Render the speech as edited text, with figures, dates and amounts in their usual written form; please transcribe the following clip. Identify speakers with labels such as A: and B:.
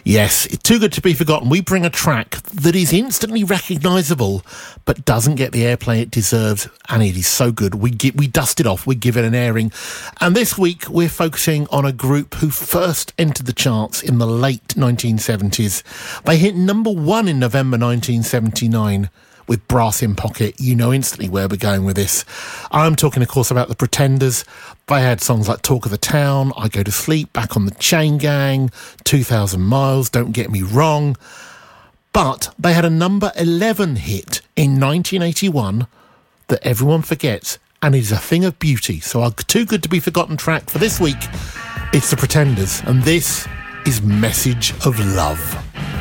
A: Yes, it's Too Good to Be Forgotten. We bring a track that is instantly recognisable but doesn't get the airplay it deserves, and it is so good. We dust it off, we give it an airing. And this week we're focusing on a group who first entered the charts in the late 1970s. They hit number 1 in November 1979 with Brass in Pocket. You know instantly where we're going with this. I'm talking, of course, about the Pretenders. They had songs like Talk of the Town, I Go to Sleep, Back on the Chain Gang, 2,000 Miles, Don't Get Me Wrong. But they had a number 11 hit in 1981 that everyone forgets, and it is a thing of beauty. So our Too Good to Be Forgotten track for this week, it's the Pretenders, and this is Message of Love.